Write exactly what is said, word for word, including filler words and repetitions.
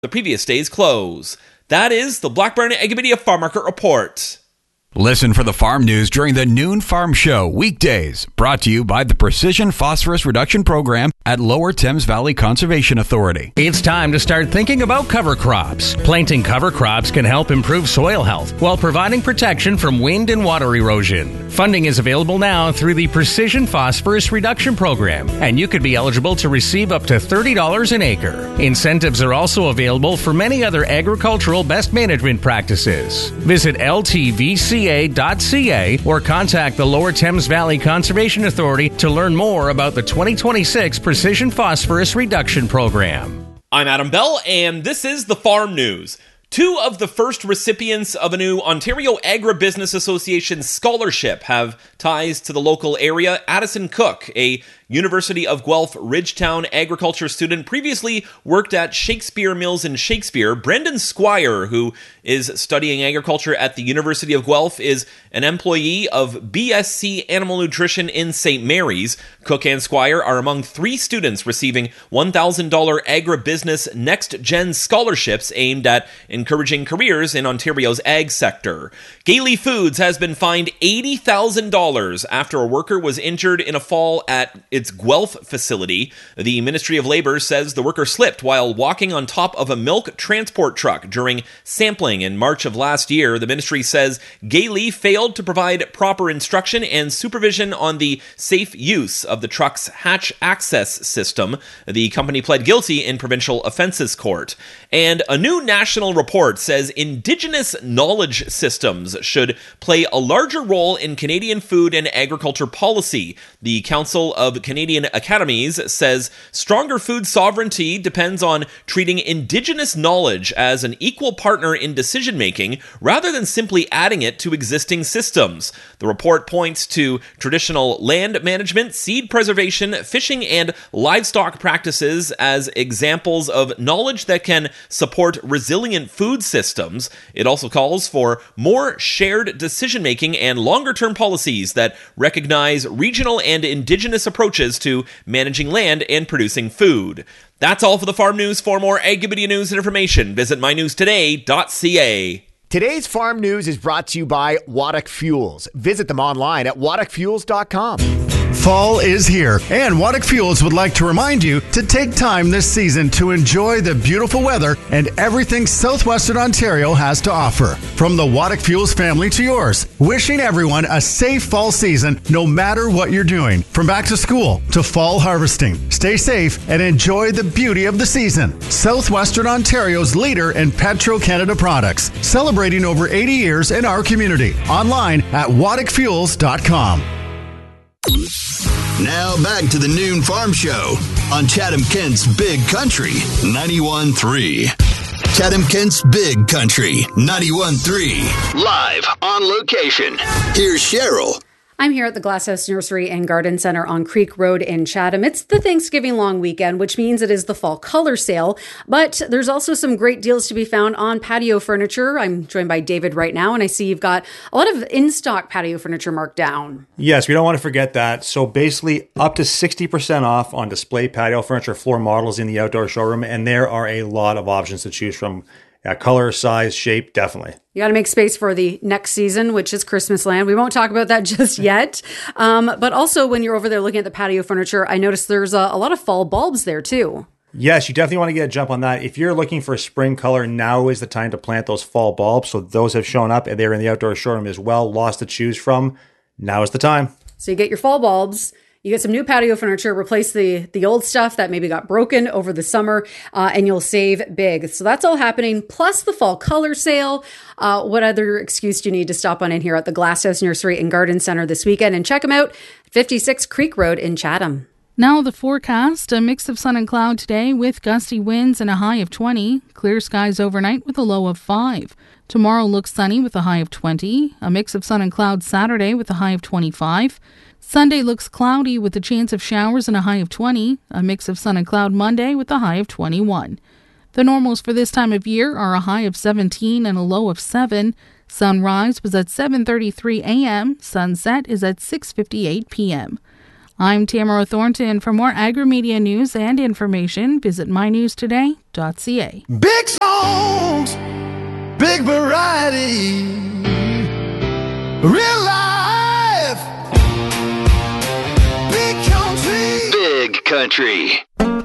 the previous day's close. That is the Blackburn Agrimedia Farm Market Report. Listen for the farm news during the Noon Farm Show weekdays, brought to you by the Precision Phosphorus Reduction Program at Lower Thames Valley Conservation Authority. It's time to start thinking about cover crops. Planting cover crops can help improve soil health while providing protection from wind and water erosion. Funding is available now through the Precision Phosphorus Reduction Program, and you could be eligible to receive up to thirty dollars an acre. Incentives are also available for many other agricultural best management practices. Visit L T V C A dot C A or contact the Lower Thames Valley Conservation Authority to learn more about the twenty twenty-six Precision Phosphorus Reduction Program. I'm Adam Bell, and this is the Farm News. Two of the first recipients of a new Ontario Agribusiness Association scholarship have ties to the local area. Addison Cook, a University of Guelph Ridgetown agriculture student, previously worked at Shakespeare Mills in Shakespeare. Brendan Squire, who is studying agriculture at the University of Guelph, is an employee of B S C Animal Nutrition in Saint Mary's. Cook and Squire are among three students receiving one thousand dollars Agribusiness Next Gen scholarships aimed at encouraging careers in Ontario's ag sector. Gailey Foods has been fined eighty thousand dollars after a worker was injured in a fall at its Guelph facility. The Ministry of Labour says the worker slipped while walking on top of a milk transport truck during sampling in March of last year. The ministry says Gailey failed to provide proper instruction and supervision on the safe use of the truck's hatch access system. The company pled guilty in provincial offences court. And a new national report says Indigenous knowledge systems should play a larger role in Canadian food and agriculture policy. The Council of Canadian Academies says stronger food sovereignty depends on treating Indigenous knowledge as an equal partner in decision-making rather than simply adding it to existing systems. The report points to traditional land management, seed preservation, fishing, and livestock practices as examples of knowledge that can support resilient food systems. It also calls for more shared decision-making and longer-term policies that recognize regional and Indigenous approaches to managing land and producing food. That's all for the Farm News. For more Agrimedia news and information, visit my news today dot c a. Today's Farm News is brought to you by Waddock Fuels. Visit them online at waddock fuels dot com. Fall is here, and Waddock Fuels would like to remind you to take time this season to enjoy the beautiful weather and everything southwestern Ontario has to offer. From the Waddock Fuels family to yours, wishing everyone a safe fall season no matter what you're doing. From back to school to fall harvesting. Stay safe and enjoy the beauty of the season. Southwestern Ontario's leader in Petro-Canada products, celebrating over eighty years in our community. Online at waddock fuels dot com. Now back to the Noon Farm Show on Chatham-Kent's Big Country ninety-one point three. Chatham-Kent's Big Country ninety-one point three. Live on location. Here's Cheryl. I'm here at the Glasshouse Nursery and Garden Centre on Creek Road in Chatham. It's the Thanksgiving long weekend, which means it is the fall color sale, but there's also some great deals to be found on patio furniture. I'm joined by David right now, and I see you've got a lot of in-stock patio furniture marked down. Yes, we don't want to forget that. So basically up to sixty percent off on display patio furniture floor models in the outdoor showroom, and there are a lot of options to choose from. Yeah, color, size, shape, definitely. You got to make space for the next season, which is Christmas land. We won't talk about that just yet. Um, but also, when you're over there looking at the patio furniture, I noticed there's a, a lot of fall bulbs there, too. Yes, you definitely want to get a jump on that. If you're looking for a spring color, now is the time to plant those fall bulbs. So those have shown up, and they're in the outdoor showroom as well. Lots to choose from. Now is the time. So you get your fall bulbs. You get some new patio furniture, replace the, the old stuff that maybe got broken over the summer, uh, and you'll save big. So that's all happening, plus the fall color sale. Uh, what other excuse do you need to stop on in here at the Glasshouse Nursery and Garden Centre this weekend and check them out, fifty-six Creek Road in Chatham. Now the forecast, a mix of sun and cloud today with gusty winds and a high of twenty. Clear skies overnight with a low of five. Tomorrow looks sunny with a high of twenty. A mix of sun and cloud Saturday with a high of twenty-five. Sunday looks cloudy with a chance of showers and a high of twenty. A mix of sun and cloud Monday with a high of twenty-one. The normals for this time of year are a high of seventeen and a low of seven. Sunrise was at seven thirty-three a.m. Sunset is at six fifty-eight p.m. I'm Tamara Thornton. For more agri-media news and information, visit my news today dot c a. Big songs, big variety, real life, big country. Big country.